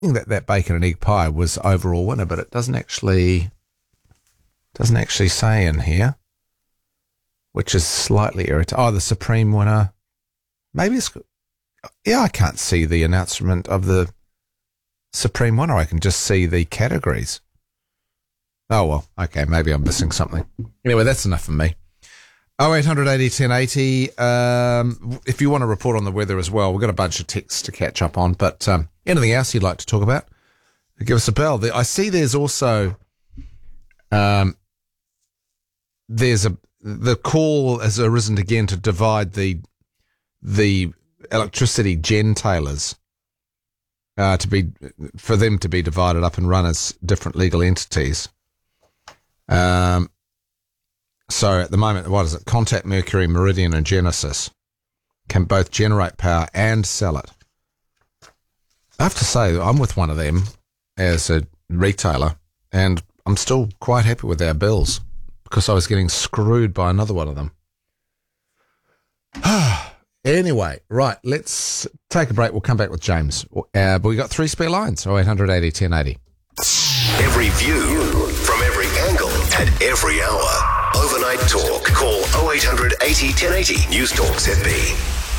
that bacon and egg pie was overall winner, but it doesn't actually say in here, which is slightly irritating. Oh, the supreme winner. Maybe it's... Yeah, I can't see the announcement of the supreme winner. I can just see the categories. Oh, well, okay, maybe I'm missing something. Anyway, that's enough for me. 0800 80 1080. If you want to report on the weather as well, we've got a bunch of texts to catch up on, but anything else you'd like to talk about, give us a bell. I see there's also... the call has arisen again to divide the electricity gentailers for them to be divided up and run as different legal entities. So at the moment, what is it? Contact, Mercury, Meridian, and Genesis can both generate power and sell it. I have to say, I'm with one of them as a retailer, and I'm still quite happy with our bills because I was getting screwed by another one of them. Anyway, right, let's take a break. We'll come back with James. But we got 3 spare lines, 0800 80 1080. Every view from every angle at every hour. Overnight Talk. Call 0800 80 1080. News Talk ZB.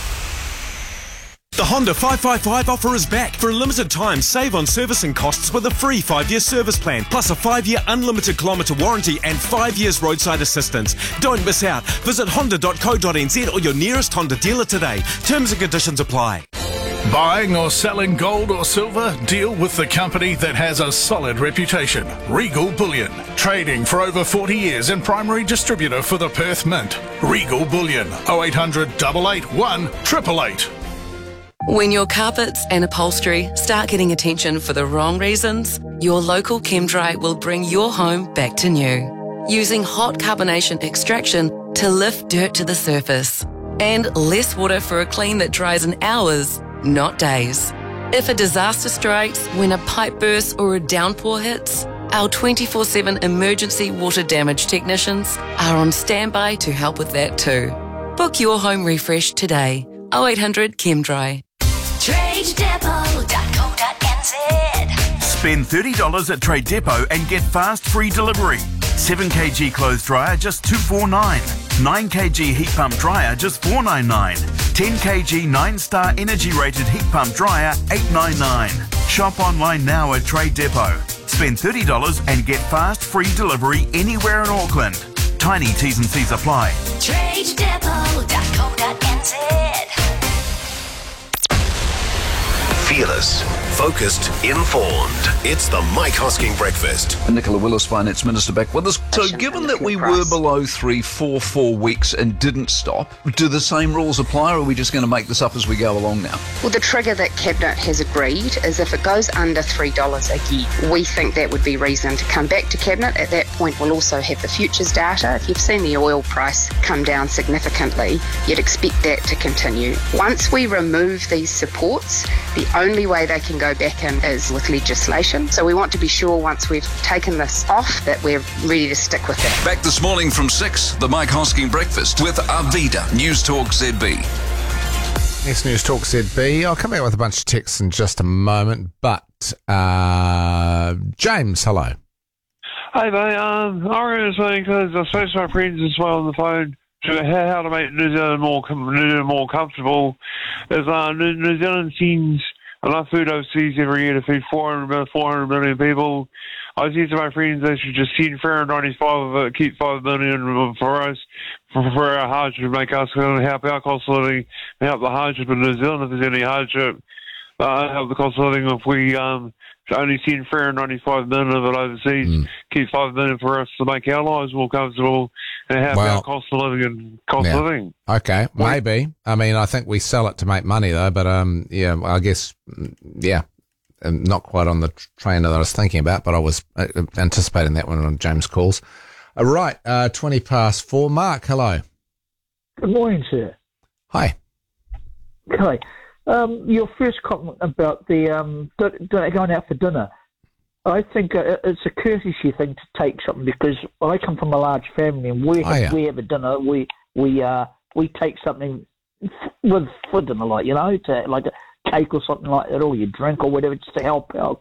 The Honda 555 offer is back. For a limited time, save on servicing costs with a free 5-year service plan, plus a 5-year unlimited kilometre warranty and 5 years roadside assistance. Don't miss out. Visit honda.co.nz or your nearest Honda dealer today. Terms and conditions apply. Buying or selling gold or silver? Deal with the company that has a solid reputation. Regal Bullion. Trading for over 40 years and primary distributor for the Perth Mint. Regal Bullion. 0800 881 888. When your carpets and upholstery start getting attention for the wrong reasons, your local ChemDry will bring your home back to new. Using hot carbonation extraction to lift dirt to the surface. And less water for a clean that dries in hours, not days. If a disaster strikes, when a pipe bursts or a downpour hits, our 24/7 emergency water damage technicians are on standby to help with that too. Book your home refresh today. 0800 ChemDry. TradeDepot.co.nz. Spend $30 at Trade Depot and get fast free delivery. 7kg clothes dryer just $249. 9kg heat pump dryer just $499. 10kg 9-star energy rated heat pump dryer $899. Shop online now at Trade Depot. Spend $30 and get fast free delivery anywhere in Auckland. Tiny T's and C's apply. TradeDepot.co.nz. Fearless, focused, informed. It's the Mike Hosking Breakfast. Nicola Willis, Finance Minister, back with us. So given that we were below 4 weeks and didn't stop, do the same rules apply, or are we just going to make this up as we go along now? Well, the trigger that Cabinet has agreed is if it goes under $3 again, we think that would be reason to come back to Cabinet. At that point, we'll also have the futures data. If you've seen the oil price come down significantly, you'd expect that to continue. Once we remove these supports, the only way they can go back in is with legislation. So we want to be sure once we've taken this off that we're ready to stick with it. Back this morning from 6, the Mike Hosking Breakfast with Arvida, News Talk ZB. Next News Talk ZB. I'll come back with a bunch of texts in just a moment, but James, hello. Hey mate, I was saying because I spoke to my friends as well on the phone to how to make New Zealand more comfortable. Is New Zealand sends enough food overseas every year to feed 400 million people. I said to my friends they should just send 395 of it, keep 5 million for us, for our hardship, make us help our cost of living, help the hardship in New Zealand if there's any hardship, help the cost of living if we only send 395 million of it overseas, keep 5 million for us to make our lives more comfortable and help our cost of living and cost of living. Okay, maybe. I mean, I think we sell it to make money though, but yeah, I guess, yeah. Not quite on the train that I was thinking about, but I was anticipating that one when James calls. Right, 4:20. Mark, hello. Good morning, sir. Hi. Hi. Your first comment about the going out for dinner, I think it's a courtesy thing to take something because I come from a large family and we have a dinner. We take something for dinner, like to cake or something like that, or your drink or whatever, just to help out.